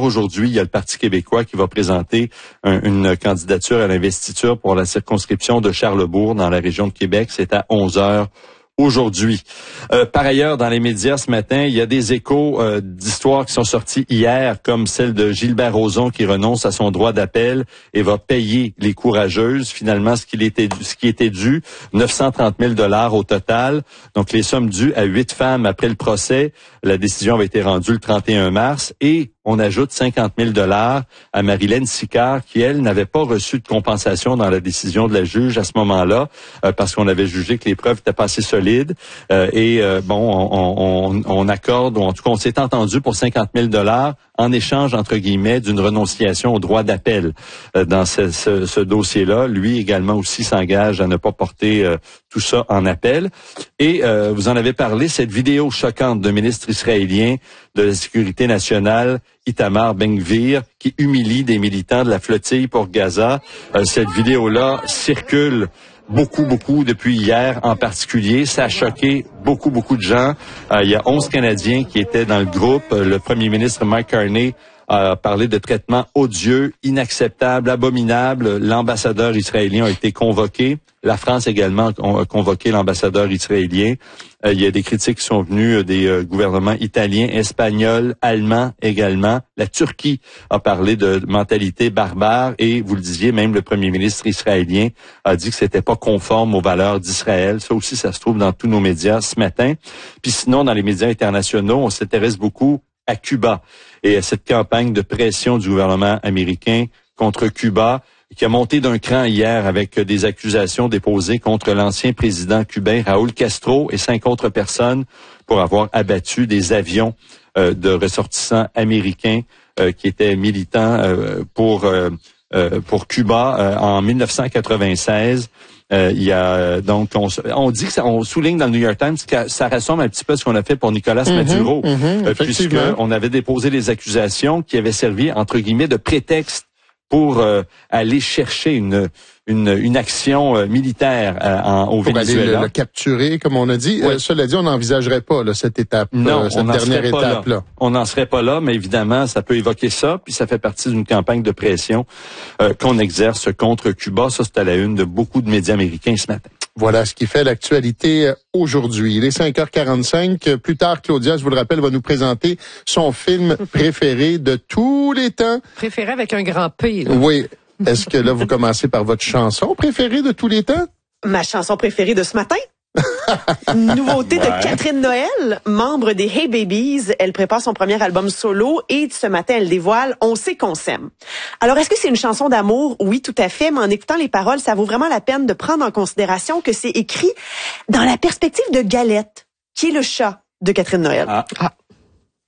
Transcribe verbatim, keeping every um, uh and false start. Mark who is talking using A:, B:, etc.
A: aujourd'hui, il y a le Parti québécois qui va présenter un, une candidature à l'investiture pour la circonscription de Charlesbourg dans la région de Québec. C'est à onze heures. Aujourd'hui. Euh, par ailleurs, dans les médias ce matin, il y a des échos euh, d'histoires qui sont sortis hier, comme celle de Gilbert Rozon qui renonce à son droit d'appel et va payer les courageuses. Finalement, ce qu'il était, ce qui était dû, neuf cent trente mille dollars au total. Donc, les sommes dues à huit femmes après le procès. La décision avait été rendue le trente et un mars et on ajoute cinquante mille dollars à Marilyn Sicard qui, elle, n'avait pas reçu de compensation dans la décision de la juge à ce moment-là euh, parce qu'on avait jugé que les preuves n'étaient pas assez solides. Euh, et euh, bon, on, on, on accorde, ou en tout cas, on s'est entendu pour cinquante mille dollars en échange, entre guillemets, d'une renonciation au droit d'appel euh, dans ce, ce, ce dossier-là. Lui également aussi s'engage à ne pas porter euh, tout ça en appel. Et euh, vous en avez parlé, cette vidéo choquante de ministre israélien de la Sécurité nationale, Itamar Ben-Gvir, qui humilie des militants de la flottille pour Gaza. Euh, cette vidéo-là circule beaucoup, beaucoup depuis hier en particulier. Ça a choqué beaucoup, beaucoup de gens. Euh, il y a onze Canadiens qui étaient dans le groupe. Le premier ministre Mike Carney a parlé de traitements odieux, inacceptables, abominables. L'ambassadeur israélien a été convoqué. La France également a convoqué l'ambassadeur israélien. Euh, il y a des critiques qui sont venues des euh, gouvernements italiens, espagnols, allemands également. La Turquie a parlé de mentalité barbare et, vous le disiez, même le premier ministre israélien a dit que c'était pas conforme aux valeurs d'Israël. Ça aussi, ça se trouve dans tous nos médias ce matin. Puis sinon, dans les médias internationaux, on s'intéresse beaucoup à Cuba et à cette campagne de pression du gouvernement américain contre Cuba, qui a monté d'un cran hier avec des accusations déposées contre l'ancien président cubain Raúl Castro et cinq autres personnes pour avoir abattu des avions euh, de ressortissants américains euh, qui étaient militants euh, pour euh, euh, pour Cuba euh, en mille neuf cent quatre-vingt-seize. Euh, il y a donc on, on dit que ça, on souligne dans le New York Times que ça ressemble un petit peu à ce qu'on a fait pour Nicolas mm-hmm, Maduro, mm-hmm, euh, puisque on avait déposé des accusations qui avaient servi entre guillemets de prétexte pour euh, aller chercher une une, une action euh, militaire euh, en, au
B: pour
A: Venezuela.
B: Aller le, le capturer, comme on a dit. Oui. Euh, cela dit, on n'envisagerait pas là, cette étape,
A: non,
B: euh, cette dernière étape là.
A: là. On n'en serait pas là, mais évidemment, ça peut évoquer ça, puis ça fait partie d'une campagne de pression euh, qu'on exerce contre Cuba. Ça, c'est à la une de beaucoup de médias américains ce matin.
B: Voilà ce qui fait l'actualité aujourd'hui. Il est cinq heures quarante-cinq. Plus tard, Claudia, je vous le rappelle, va nous présenter son film préféré de tous les temps.
C: Préféré avec un grand P. Là.
B: Oui. Est-ce que là, vous commencez par votre chanson préférée de tous les temps?
D: Ma chanson préférée de ce matin? Nouveauté ouais. de Catherine Noël, membre des Hey Babies. Elle prépare son premier album solo et ce matin, elle dévoile « On sait qu'on s'aime ». Alors, est-ce que c'est une chanson d'amour? Oui, tout à fait, mais en écoutant les paroles, ça vaut vraiment la peine de prendre en considération que c'est écrit dans la perspective de Galette, qui est le chat de Catherine Noël.
A: Ah.
C: Ah.